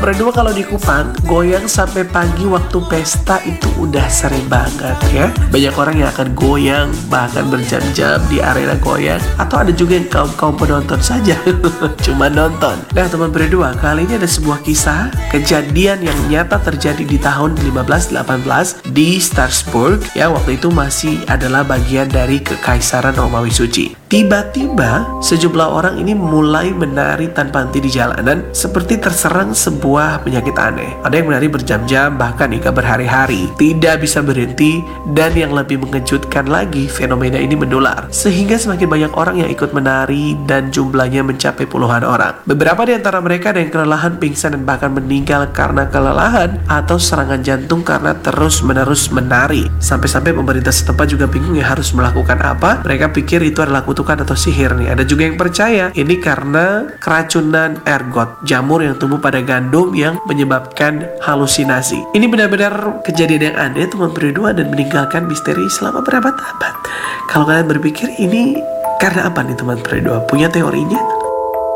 berdua kalau di Kupang, goyang sampai pagi waktu pesta itu udah sering banget ya. Banyak orang yang akan goyang bahkan berjam-jam di arena goyang. Atau ada juga yang kaum penonton saja cuma nonton. Nah teman berdua, kali ini ada sebuah kisah kejadian yang nyata terjadi di tahun 1518 di Strasbourg. Ya, waktu itu masih adalah bagian dari Kekaisaran Romawi Suci. Tiba-tiba sejumlah orang ini mulai menari tanpa henti di jalanan seperti terserang sebuah penyakit aneh. Ada yang menari berjam-jam bahkan hingga berhari-hari, tidak bisa berhenti, dan yang lebih mengejutkan lagi, fenomena ini menular sehingga semakin banyak orang yang ikut menari dan jumlahnya mencapai puluhan orang. Beberapa di antara mereka ada yang kelelahan, pingsan, dan bahkan meninggal karena kelelahan atau serangan jantung karena terus-menerus menari. Sampai-sampai pemerintah setempat juga bingung ya harus melakukan apa. Mereka pikir itu adalah kutukan atau sihir nih. Ada juga yang percaya ini karena keracunan ergot, jamur yang tumbuh pada gandum yang menyebabkan halusinasi. Ini benar-benar kejadian yang aneh teman berdua dan meninggalkan misteri selama berabad-abad. Kalau kalian berpikir ini karena apa nih teman berdua? Punya teorinya?